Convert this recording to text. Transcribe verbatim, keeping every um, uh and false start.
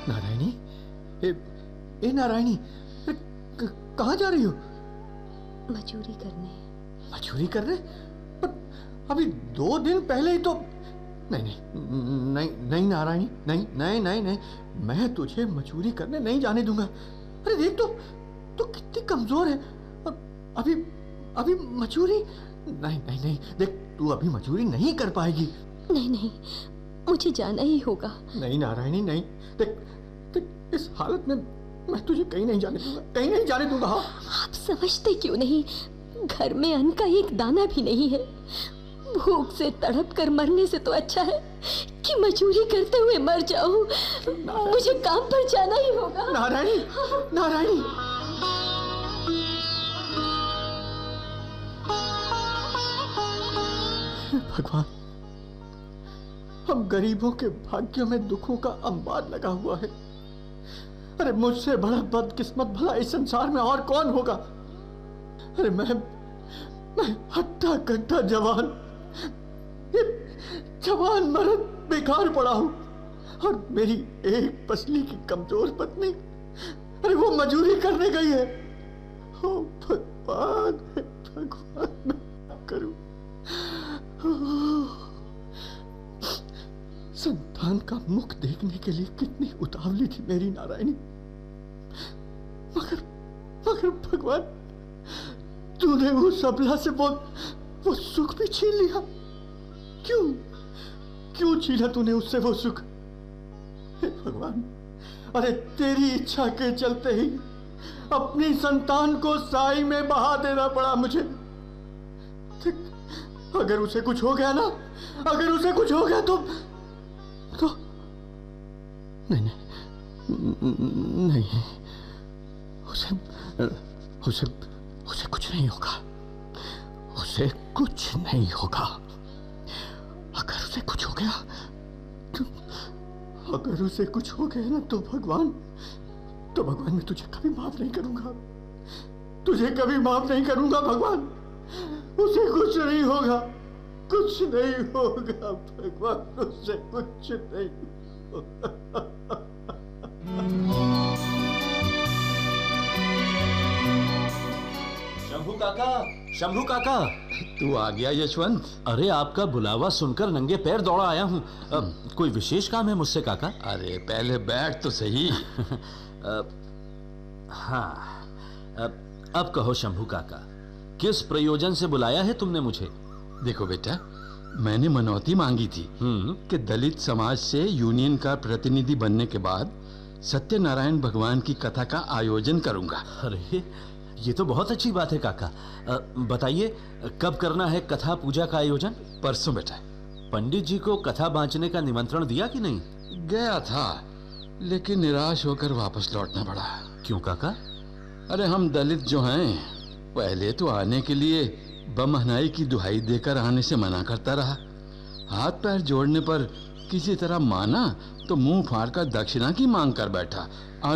नारायणी, ए, ए नारायणी, कहाँ जा रही हो? मजूरी करने। मजूरी करने? पर अभी दो दिन पहले ही तो। नहीं नहीं नहीं नहीं नारायणी, नहीं नहीं नहीं नहीं, मैं तुझे मजूरी करने नहीं जाने दूंगा। अरे देख तो, तो कितनी कमजोर है। अभी अभी मजूरी नहीं नहीं नहीं, देख तू अभी मजूरी नहीं कर पाएगी। नहीं नहीं, मुझे जाना ही होगा। नहीं नारायणी नहीं, देख देख इस हालत में मैं तुझे कहीं नहीं जाने दूंगा, कहीं नहीं जाने दूंगा। हाँ, आप समझते क्यों नहीं? घर में अन्न का एक दाना भी नहीं है। भूख से तड़प कर मरने से तो अच्छा है कि मजूरी करते हुए मर जाऊं। मुझे काम पर जाना ही होगा। नारायणी, नारायणी, भगवान, हम गरीबों के भाग्यों में दुखों का अंबार लगा हुआ है। अरे मुझसे बड़ा बदकिस्मत भला इस संसार में और कौन होगा? अरे मैं मैं हट्टा कट्टा जवान, जवान मर्द बेकार पड़ा हूं, और मेरी एक पसली की कमजोर पत्नी, अरे वो मजूरी करने गई है। ओ भगवान, भगवान, मैं क्या करूं? संतान का मुख देखने के लिए कितनी उतावली थी मेरी नारायणी, मगर मगर भगवान, तूने उस अबला से वो वो सुख भी छीन लिया। क्यों क्यों छीना तूने उससे वो सुख? हे भगवान, अरे तेरी इच्छा के चलते ही अपनी संतान को साई में बहा देना पड़ा मुझे। अगर उसे कुछ हो गया ना, अगर उसे कुछ हो गया तो तो नहीं नहीं नहीं, उसे उसे उसे कुछ नहीं होगा, उसे कुछ नहीं होगा। अगर उसे कुछ हो गया तो, अगर उसे कुछ हो गया ना तो भगवान, तो भगवान मैं तुझे कभी माफ नहीं करूंगा, तुझे कभी माफ नहीं करूंगा भगवान। उसे कुछ नहीं होगा, कुछ नहीं होगा भगवान, उसे कुछ नहीं होगा। शंभू काका, शंभू काका, तू आ गया यशवंत? अरे आपका बुलावा सुनकर नंगे पैर दौड़ा आया हूँ। कोई विशेष काम है मुझसे काका? अरे पहले बैठ तो सही। हाँ, अब, अब कहो शंभू काका, किस प्रयोजन से बुलाया है तुमने मुझे? देखो बेटा, मैंने मनौती मांगी थी कि दलित समाज से यूनियन का प्रतिनिधि बनने के बाद सत्यनारायण भगवान की कथा का आयोजन करूंगा। अरे ये तो बहुत अच्छी बात है काका। बताइए कब करना है कथा पूजा का आयोजन? परसों बेटा। पंडित जी को कथा बांचने का निमंत्रण दिया कि नहीं? गया था, लेकिन निराश होकर वापस लौटना पड़ा। क्यों काका? अरे हम दलित जो हैं, पहले तो आने के लिए बमहनाई की दुहाई देकर आने से मना करता रहा। हाथ पैर जोड़ने पर किसी तरह माना तो मुंह फाड़ कर दक्षिणा की मांग कर बैठा।